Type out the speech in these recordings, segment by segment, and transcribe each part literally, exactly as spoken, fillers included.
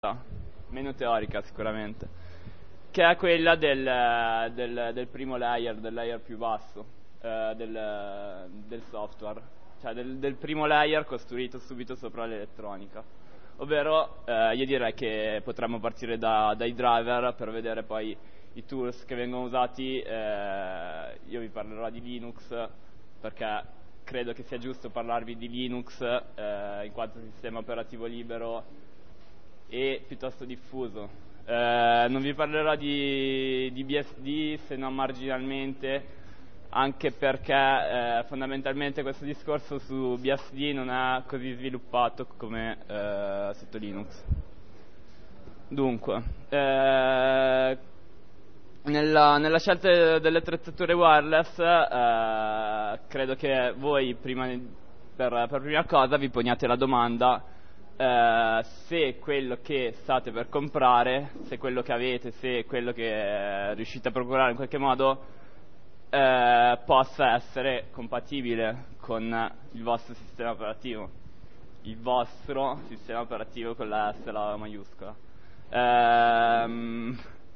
meno teorica sicuramente, che è quella del, del, del primo layer, del layer più basso eh, del, del software, cioè del, del primo layer costruito subito sopra l'elettronica, ovvero eh, io direi che potremmo partire da, dai driver per vedere poi i tools che vengono usati. Eh, io vi parlerò di Linux perché credo che sia giusto parlarvi di Linux eh, in quanto sistema operativo libero e piuttosto diffuso. Eh, non vi parlerò di, di B S D se non marginalmente, anche perché eh, fondamentalmente questo discorso su B S D non è così sviluppato come eh, sotto Linux. Dunque, eh, nella, nella scelta delle attrezzature wireless eh, credo che voi prima, per, per prima cosa vi poniate la domanda Uh, se quello che state per comprare, se quello che avete, se quello che uh, riuscite a procurare in qualche modo uh, possa essere compatibile con il vostro sistema operativo, il vostro sistema operativo con la S la maiuscola. Uh,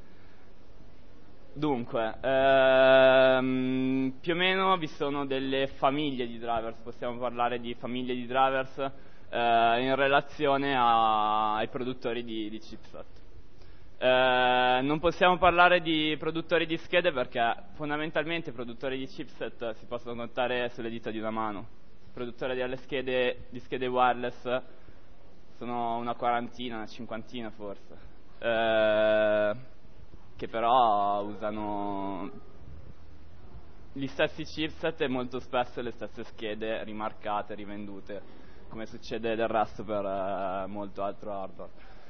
dunque, uh, più o meno vi sono delle famiglie di drivers, possiamo parlare di famiglie di drivers Uh, in relazione a, ai produttori di, di chipset. Uh, non possiamo parlare di produttori di schede perché fondamentalmente i produttori di chipset si possono contare sulle dita di una mano. I produttori delle schede, di schede wireless sono una quarantina, una cinquantina forse, uh, che però usano gli stessi chipset e molto spesso le stesse schede rimarcate, rivendute, come succede del resto per uh, molto altro hardware.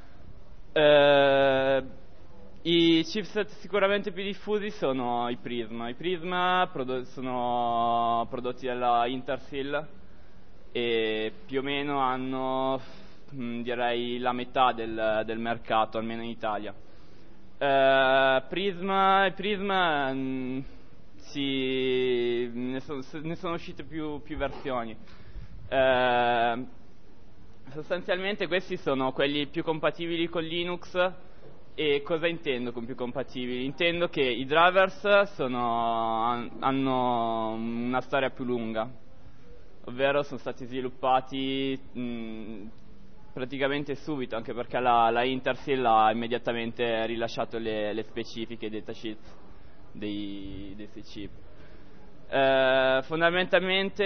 Uh, I chipset sicuramente più diffusi sono i Prism. I Prism prodo- sono prodotti dalla Intersil e più o meno hanno, mh, direi, la metà del, del mercato, almeno in Italia. Uh, Prism, i Prism mh, si, ne, so, ne sono uscite più, più versioni. Uh, sostanzialmente questi sono quelli più compatibili con Linux. E cosa intendo con più compatibili? Intendo che i drivers sono, hanno una storia più lunga, ovvero sono stati sviluppati mh, praticamente subito, anche perché la, la Intersil ha immediatamente rilasciato le, le specifiche, i datasheets dei, dei sei chip. Eh, fondamentalmente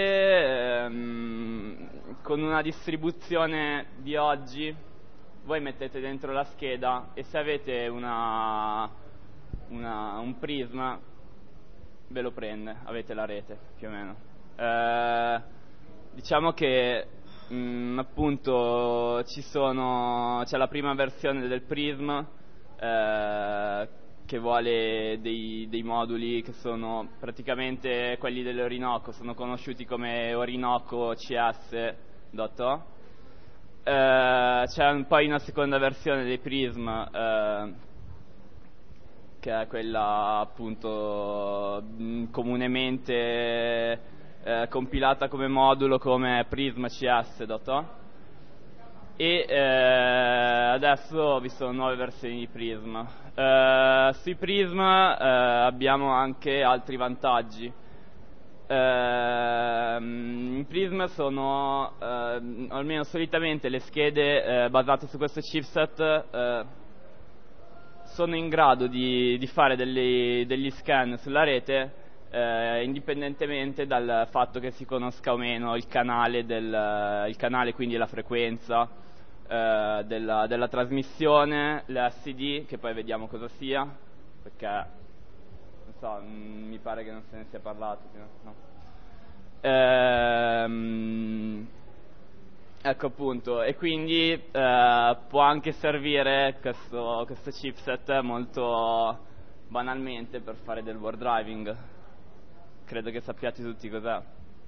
ehm, con una distribuzione di oggi voi mettete dentro la scheda e se avete una, una, un Prism ve lo prende, avete la rete più o meno. Eh, diciamo che mh, appunto ci sono, c'è la prima versione del Prism eh, che vuole dei, dei moduli che sono praticamente quelli dell'Orinoco, sono conosciuti come Orinoco C S punto O. Eh, c'è un, poi una seconda versione dei Prism eh, che è quella appunto mh, comunemente eh, compilata come modulo come Prism C S punto O. E eh, adesso vi sono nuove versioni di Prism. Uh, sui Prism uh, abbiamo anche altri vantaggi. Uh, I Prism sono, uh, almeno solitamente, le schede uh, basate su questo chipset uh, sono in grado di, di fare degli, degli scan sulla rete uh, indipendentemente dal fatto che si conosca o meno il canale, del, il canale quindi la frequenza Uh, della, della trasmissione, l'S D, che poi vediamo cosa sia, perché non so, mh, mi pare che non se ne sia parlato, no? Ehm, ecco appunto, e quindi uh, può anche servire questo, questo chipset molto banalmente per fare del word driving. Credo che sappiate tutti cos'è.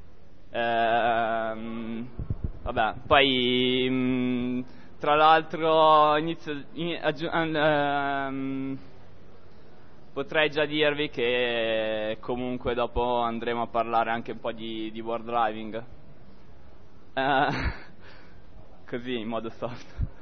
Ehm, Vabbè, poi mh, tra l'altro inizio, in, aggi- um, potrei già dirvi che comunque dopo andremo a parlare anche un po' di, di word driving, uh, così in modo soft.